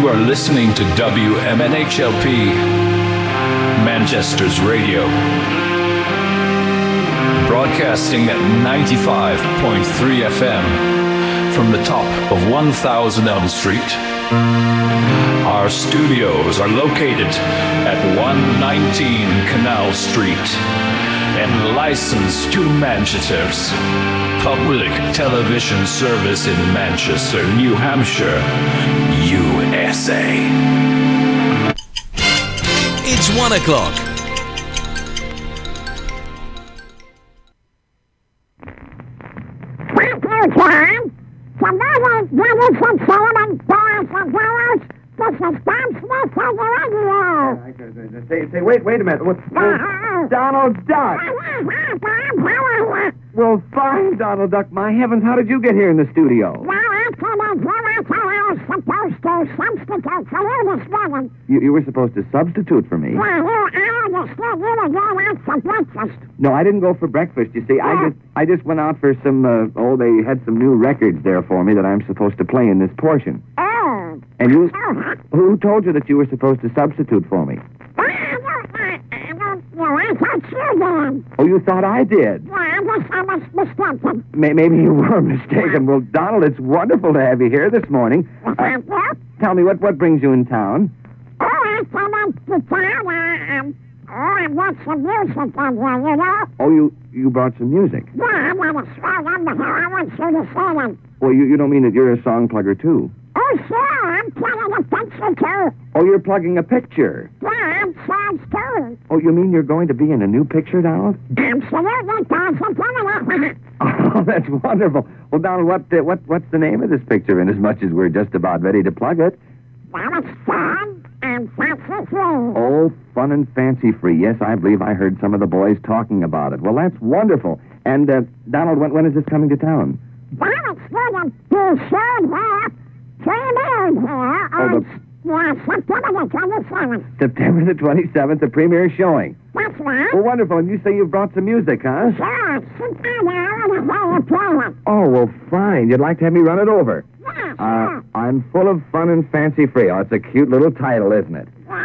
are listening to WMNHLP, Manchester's radio. Broadcasting at 95.3 FM from the top of 1000 Elm Street. Our studios are located at 119 Canal Street and licensed to Manchester's public television service in Manchester, New Hampshire, USA. It's 1 o'clock. This is Bob Smith on the radio. Say, wait a minute. Donald Duck. Well, fine, Donald Duck. My heavens, how did you get here in the studio? Well, after the dinner, I was supposed to substitute for you this morning. You were supposed to substitute for me? Well, I understood you were going out for breakfast. No, I didn't go for breakfast, you see. I just went out for some, they had some new records there for me that I'm supposed to play in this portion. Oh. And you... Who told you that you were supposed to substitute for me? I thought you did. Oh, you thought I did? Well, I guess I was mistaken. Maybe you were mistaken. Well, Donald, it's wonderful to have you here this morning. Tell me, what brings you in town? Oh, I came into town. I brought some music in here, you know. Oh, you brought some music? Yeah, I got a song under here. I want you to sing it. Well, you don't mean that you're a song plugger, too? Oh, sure. I'm plugging a picture, too. Oh, you're plugging a picture? Yeah, I'm songs, too. Oh, you mean you're going to be in a new picture, Donald? Absolutely, possibly. Oh, that's wonderful. Well, Donald, what's the name of this picture, inasmuch as we're just about ready to plug it? Well, it's Fun and Fancy Free. Oh, Fun and Fancy Free. Yes, I believe I heard some of the boys talking about it. Well, that's wonderful. And, Donald, when is this coming to town? Well, it's going to be shown here. Premiered here on September the 27th. September the 27th, the premiere showing. That's right. Well, wonderful. And you say you've brought some music, huh? Sure. Sit down there. I want to hear you play it. Oh, well, fine. You'd like to have me run it over? Yeah, sure. I'm full of fun and fancy free. Oh, it's a cute little title, isn't it? Yeah,